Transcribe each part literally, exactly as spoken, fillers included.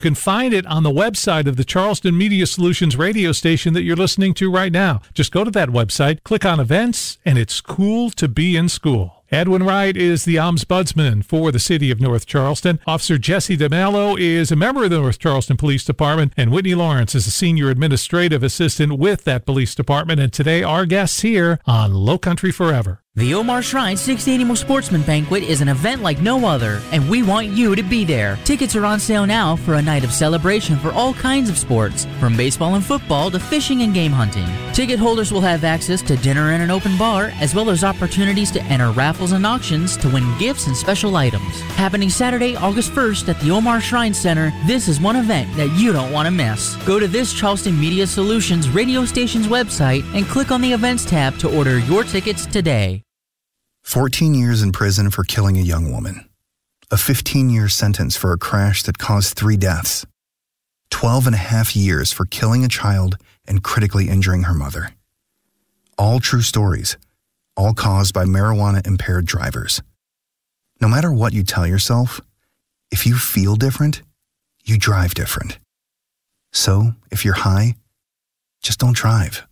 You can find it on the website of the Charleston Media Solutions radio station that you're listening to right now. Just go to that website, click on events, and it's cool to be in school. Edwin Wright is the ombudsman for the city of North Charleston. Officer Jesse DeMello is a member of the North Charleston Police Department, and Whitney Lawrence is a senior administrative assistant with that police department. And today, our guests here on Low Country Forever. The Omar Shrine sixth Annual Sportsman Banquet is an event like no other, and we want you to be there. Tickets are on sale now for a night of celebration for all kinds of sports, from baseball and football to fishing and game hunting. Ticket holders will have access to dinner and an open bar, as well as opportunities to enter raffles and auctions to win gifts and special items. Happening Saturday, August first at the Omar Shrine Center, this is one event that you don't want to miss. Go to this Charleston Media Solutions radio station's website and click on the events tab to order your tickets today. fourteen years in prison for killing a young woman. A fifteen-year sentence for a crash that caused three deaths. twelve and a half years for killing a child and critically injuring her mother. All true stories, all caused by marijuana-impaired drivers. No matter what you tell yourself, if you feel different, you drive different. So, if you're high, just don't drive.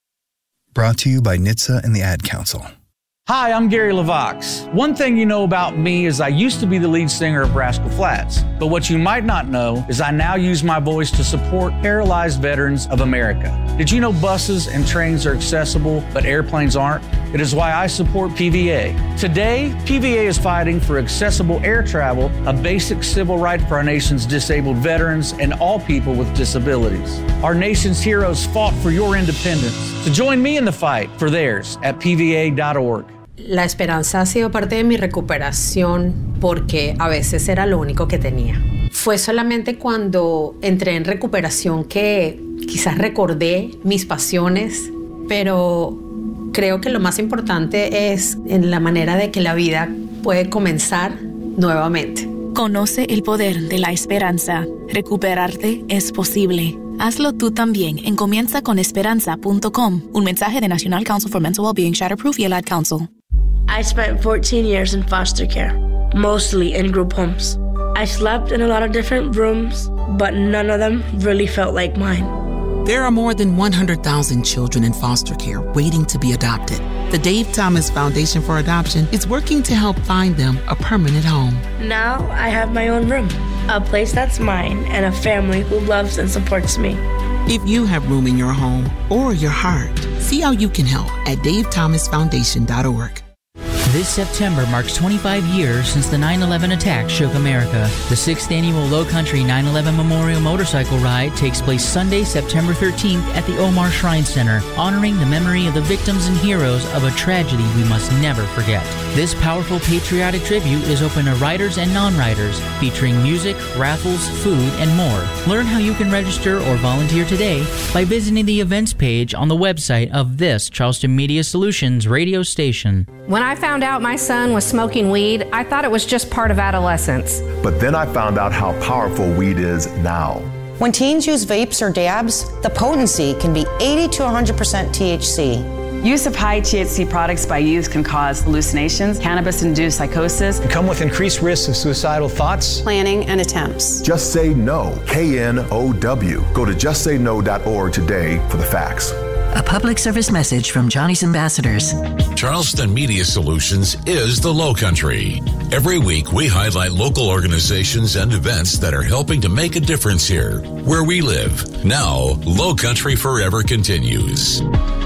Brought to you by N H T S A and the Ad Council. Hi, I'm Gary LaVox. One thing you know about me is I used to be the lead singer of Rascal Flatts. But what you might not know is I now use my voice to support Paralyzed Veterans of America. Did you know buses and trains are accessible, but airplanes aren't? It is why I support P V A. Today, P V A is fighting for accessible air travel, a basic civil right for our nation's disabled veterans and all people with disabilities. Our nation's heroes fought for your independence. So join me in the fight for theirs at P V A dot org. La esperanza ha sido parte de mi recuperación porque a veces era lo único que tenía. Fue solamente cuando entré en recuperación que quizás recordé mis pasiones, pero creo que lo más importante es en la manera de que la vida puede comenzar nuevamente. Conoce el poder de la esperanza. Recuperarte es posible. Hazlo tú también en comienza con esperanza punto com. Un mensaje de National Council for Mental Wellbeing, Shatterproof y el Ad Council. I spent fourteen years in foster care, mostly in group homes. I slept in a lot of different rooms, but none of them really felt like mine. There are more than one hundred thousand children in foster care waiting to be adopted. The Dave Thomas Foundation for Adoption is working to help find them a permanent home. Now I have my own room, a place that's mine, and a family who loves and supports me. If you have room in your home or your heart, see how you can help at dave thomas foundation dot org. This September marks twenty-five years since the nine eleven attack shook America. The sixth Annual Low Country nine eleven Memorial Motorcycle Ride takes place Sunday, September thirteenth at the Omar Shrine Center, honoring the memory of the victims and heroes of a tragedy we must never forget. This powerful patriotic tribute is open to riders and non-riders, featuring music, raffles, food, and more. Learn how you can register or volunteer today by visiting the events page on the website of this Charleston Media Solutions radio station. When I found out my son was smoking weed, I thought it was just part of adolescence. But then I found out how powerful weed is now. When teens use vapes or dabs, the potency can be eighty to one hundred percent T H C. Use of high T H C products by youth can cause hallucinations, cannabis-induced psychosis, and come with increased risks of suicidal thoughts, planning, and attempts. Just Say No, K N O W. Go to just say no dot org today for the facts. A public service message from Johnny's Ambassadors. Charleston Media Solutions is the Low Country. Every week, we highlight local organizations and events that are helping to make a difference here, where we live. Now, Low Country Forever continues.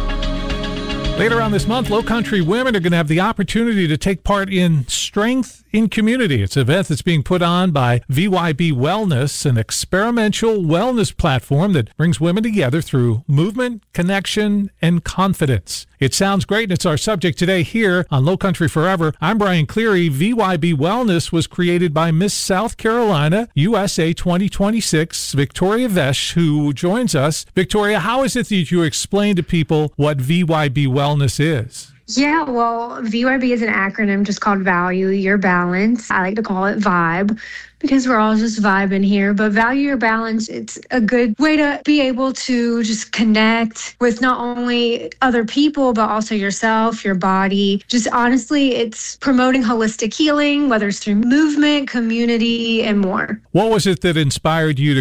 Later on this month, Low Country women are going to have the opportunity to take part in Strength in Community. It's an event that's being put on by V Y B Wellness, an experimental wellness platform that brings women together through movement, connection, and confidence. It sounds great, and it's our subject today here on Low Country Forever. I'm Brian Cleary. V Y B Wellness was created by Miss South Carolina U S A twenty twenty-six, Victoria Vesh, who joins us. Victoria, how is it that you explain to people what V Y B Wellness is? Yeah, well, V Y B is an acronym just called Value Your Balance. I like to call it VIBE because we're all just vibing here. But Value Your Balance, it's a good way to be able to just connect with not only other people, but also yourself, your body. Just honestly, it's promoting holistic healing, whether it's through movement, community, and more. What was it that inspired you to